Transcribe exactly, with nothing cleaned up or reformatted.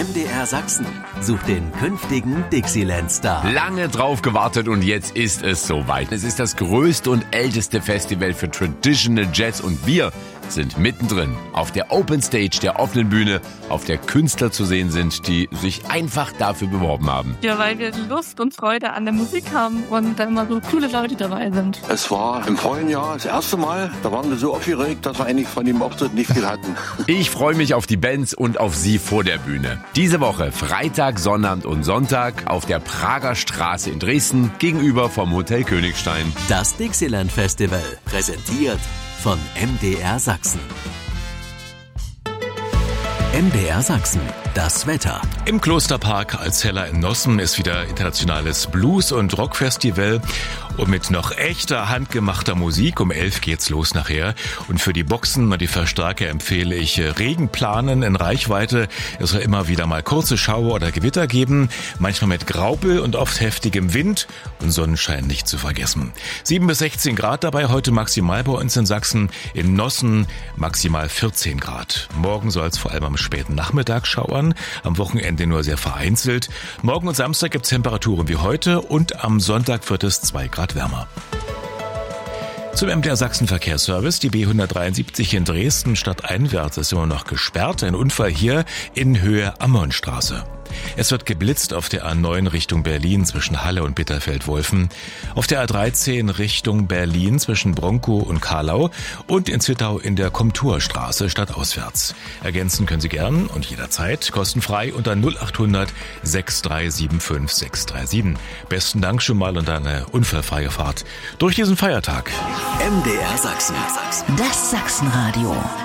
M D R Sachsen sucht den künftigen Dixieland-Star. Lange drauf gewartet und jetzt ist es soweit. Es ist das größte und älteste Festival für Traditional Jazz und wir sind mittendrin auf der Open Stage, der offenen Bühne, auf der Künstler zu sehen sind, die sich einfach dafür beworben haben. Ja, weil wir Lust und Freude an der Musik haben und da immer so coole Leute dabei sind. Es war im vorigen Jahr das erste Mal, da waren wir so aufgeregt, dass wir eigentlich von dem Auftritt nicht viel hatten. Ich freue mich auf die Bands und auf Sie vor der Bühne. Diese Woche Freitag, Sonnabend und Sonntag auf der Prager Straße in Dresden gegenüber vom Hotel Königstein. Das Dixieland Festival, präsentiert von M D R Sachsen. M D R Sachsen, das Wetter. Im Klosterpark Alzella in Nossen ist wieder internationales Blues- und Rockfestival. Und mit noch echter, handgemachter Musik. Um elf geht's los nachher. Und für die Boxen und die Verstärker empfehle ich Regenplanen in Reichweite. Es soll immer wieder mal kurze Schauer oder Gewitter geben. Manchmal mit Graupel und oft heftigem Wind. Und Sonnenschein nicht zu vergessen. sieben bis sechzehn Grad dabei heute maximal bei uns in Sachsen. In Nossen maximal vierzehn Grad. Morgen soll es vor allem am späten Nachmittag schauern. Am Wochenende nur sehr vereinzelt. Morgen und Samstag gibt's Temperaturen wie heute. Und am Sonntag wird es zwei Grad wärmer. Zum M D R Sachsen Verkehrsservice. Die B hundertdreiundsiebzig in Dresden stadteinwärts ist immer noch gesperrt. Ein Unfall hier in Höhe Ammonstraße. Es wird geblitzt auf der A neun Richtung Berlin zwischen Halle und Bitterfeld-Wolfen, auf der A dreizehn Richtung Berlin zwischen Bronkow und Karlau und in Zittau in der Komturstraße stadtauswärts. Ergänzen können Sie gern und jederzeit kostenfrei unter null achthundert sechs drei sieben fünf sechs drei sieben. Besten Dank schon mal und eine unfallfreie Fahrt durch diesen Feiertag. M D R Sachsen. Das Sachsenradio.